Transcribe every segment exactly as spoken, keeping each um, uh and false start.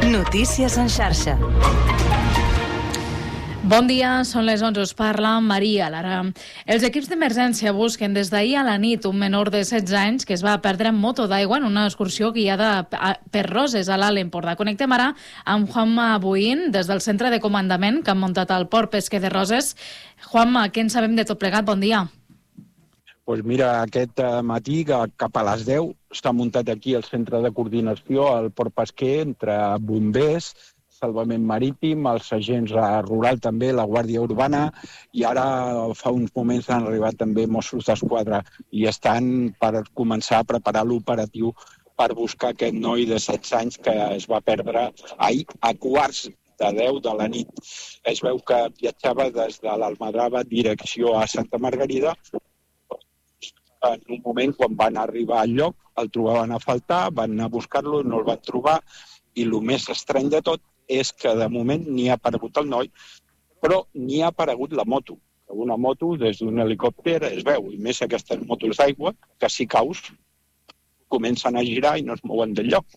Notícies en xarxa. Bon dia, són les onze, us parla Maria Lara. Els equips d'emergència busquen des d'ahir a la nit un menor de setze anys que es va perdre en moto d'aigua en una excursió guiada per Roses a l'Alt Empordà. Connectem ara amb Juanma Buín des del centre de comandament que han muntat al port pesquer de Roses. Juanma, què en sabem de tot plegat? Bon dia. Pues mira, aquest matí, cap a les deu, està muntat aquí el centre de coordinació al port pesquer entre bombers, salvament marítim, els agents rural també, la Guàrdia Urbana, i ara fa uns moments han arribat també Mossos d'Esquadra i estan per començar a preparar l'operatiu per buscar aquest noi de setze anys que es va perdre ahir a quarts de deu de la nit. Es veu que viatjava des de l'Almadrava direcció a Santa Margarida. En un moment, quan van arribar al lloc, el trobaven a faltar, van anar a buscar-lo, no el van trobar, i el més estrany de tot és que de moment ni ha aparegut el noi, però ni ha aparegut la moto. Una moto des d'un helicòpter es veu, i més aquestes motos d'aigua, que si caus, comencen a girar i no es mouen del lloc.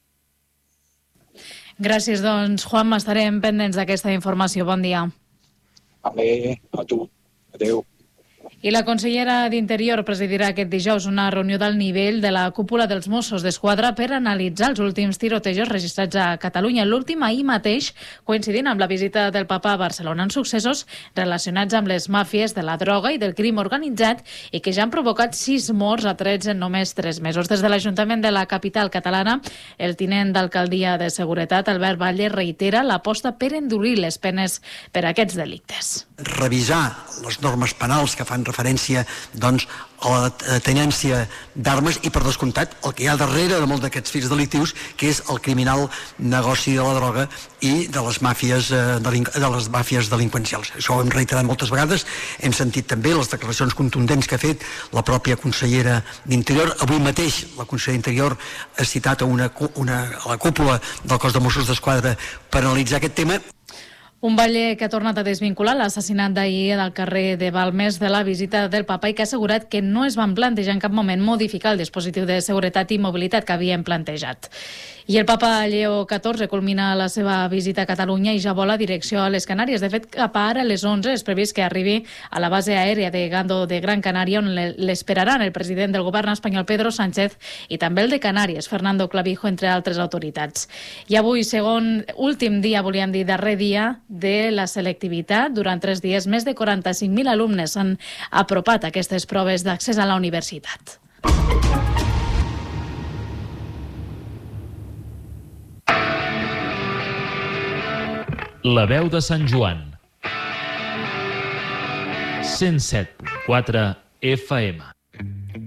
Gràcies, doncs, Juan, estarem pendents d'aquesta informació. Bon dia. Vale, a tu. Adéu. I la consellera d'Interior presidirà aquest dijous una reunió d'alt nivell de la cúpula dels Mossos d'Esquadra per analitzar els últims tirotejos registrats a Catalunya. L'últim ahir mateix, coincidint amb la visita del papa a Barcelona, en successos relacionats amb les màfies de la droga i del crim organitzat i que ja han provocat sis morts a trets en només tres mesos. Des de l'Ajuntament de la capital catalana, el tinent d'Alcaldia de Seguretat, Albert Batlle, reitera l'aposta per endurir les penes per a aquests delictes. Revisar les normes penals que fan referència doncs, a la tenència d'armes i, per descomptat, el que hi ha darrere de molts d'aquests fets delictius, que és el criminal negoci de la droga i de les màfies, eh, delinqu de les màfies delinqüencials. Això ho hem reiterat moltes vegades, hem sentit també les declaracions contundents que ha fet la pròpia consellera d'Interior. Avui mateix la consellera d'Interior ha citat a, una, una, a la cúpula del cos de Mossos d'Esquadra per analitzar aquest tema. Un Batlle que ha tornat a desvincular l'assassinat d'ahir del carrer de Balmes de la visita del papa i que ha assegurat que no es van plantejar en cap moment modificar el dispositiu de seguretat i mobilitat que havien plantejat. I el papa Lleó catorze culmina la seva visita a Catalunya i ja vola direcció a les Canàries. De fet, cap ara a les onze és previst que arribi a la base aèria de Gando de Gran Canària, on l'esperaran el president del govern espanyol, Pedro Sánchez, i també el de Canàries, Fernando Clavijo, entre altres autoritats. I avui, segon, últim dia, volíem dir, darrer dia de la selectivitat. Durant tres dies, més de quaranta-cinc mil alumnes han apropat aquestes proves d'accés a la universitat. La veu de Sant Joan. cent set punt quatre F M.